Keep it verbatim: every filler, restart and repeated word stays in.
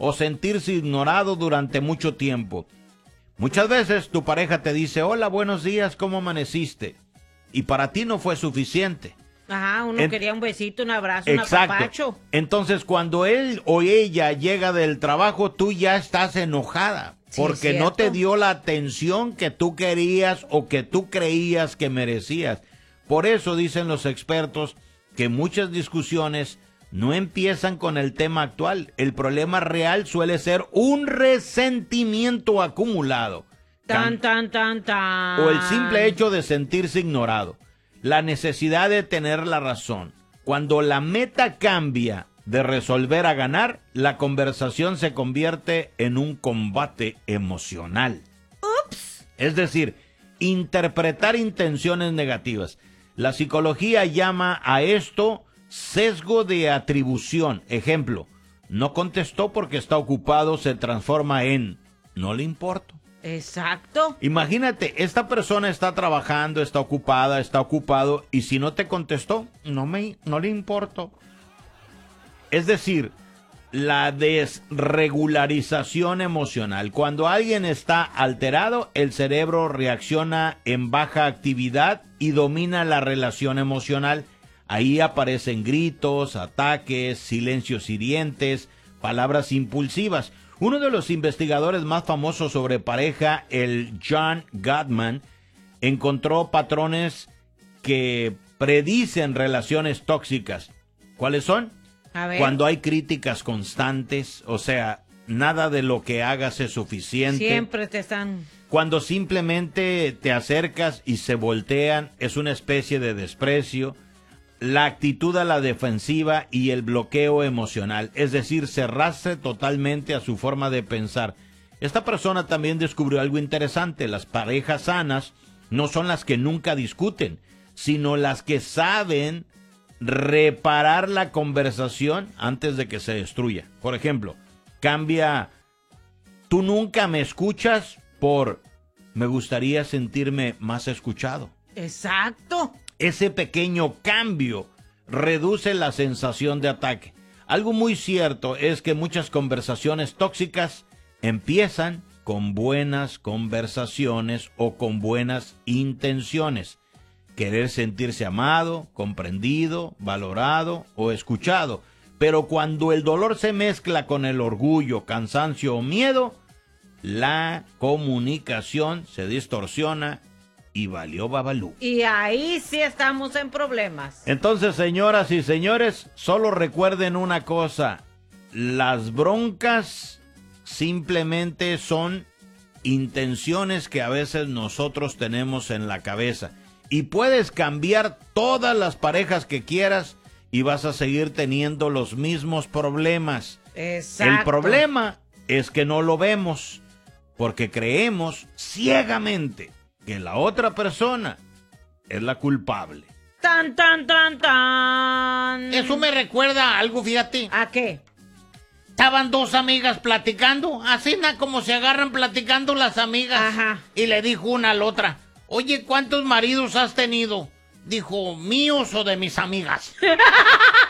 o sentirse ignorado durante mucho tiempo. Muchas veces tu pareja te dice, hola, buenos días, ¿cómo amaneciste? Y para ti no fue suficiente. Ajá, uno En- quería un besito, un abrazo, Exacto. un apapacho. Entonces, cuando él o ella llega del trabajo, tú ya estás enojada. Sí, Porque es no te cierto. dio la atención que tú querías o que tú creías que merecías. Por eso dicen los expertos que muchas discusiones no empiezan con el tema actual. El problema real suele ser un resentimiento acumulado. Tan, tan, tan, tan. O el simple hecho de sentirse ignorado. La necesidad de tener la razón. Cuando la meta cambia de resolver a ganar, la conversación se convierte en un combate emocional. Ups. Es decir, interpretar intenciones negativas. La psicología llama a esto sesgo de atribución. Ejemplo, no contestó porque está ocupado, se transforma en no le importo. Exacto. Imagínate, esta persona está trabajando, está ocupada, está ocupado, y si no te contestó, no me, no le importo. Es decir, la desregularización emocional. Cuando alguien está alterado, el cerebro reacciona en baja actividad y domina la relación emocional. Ahí aparecen gritos, ataques, silencios hirientes, palabras impulsivas. Uno de los investigadores más famosos sobre pareja, el John Gottman, encontró patrones que predicen relaciones tóxicas. ¿Cuáles son? A ver. Cuando hay críticas constantes, o sea, nada de lo que hagas es suficiente. Siempre te están... Cuando simplemente te acercas y se voltean, es una especie de desprecio. La actitud a la defensiva y el bloqueo emocional, es decir, cerrarse totalmente a su forma de pensar. Esta persona también descubrió algo interesante. Las parejas sanas no son las que nunca discuten, sino las que saben reparar la conversación antes de que se destruya. Por ejemplo, cambia tú nunca me escuchas por me gustaría sentirme más escuchado. Exacto. Ese pequeño cambio reduce la sensación de ataque. Algo muy cierto es que muchas conversaciones tóxicas empiezan con buenas conversaciones o con buenas intenciones. Querer sentirse amado, comprendido, valorado o escuchado. Pero cuando el dolor se mezcla con el orgullo, cansancio o miedo, la comunicación se distorsiona y valió babalú. Y ahí sí estamos en problemas. Entonces, señoras y señores, solo recuerden una cosa. Las broncas simplemente son intenciones que a veces nosotros tenemos en la cabeza. Y puedes cambiar todas las parejas que quieras y vas a seguir teniendo los mismos problemas. Exacto. El problema es que no lo vemos porque creemos ciegamente que la otra persona es la culpable. Tan, tan, tan, tan. Eso me recuerda a algo, fíjate. ¿A qué? Estaban dos amigas platicando, así na como se agarran platicando las amigas. Ajá. Y le dijo una a la otra, oye, ¿cuántos maridos has tenido? Dijo, ¿míos o de mis amigas?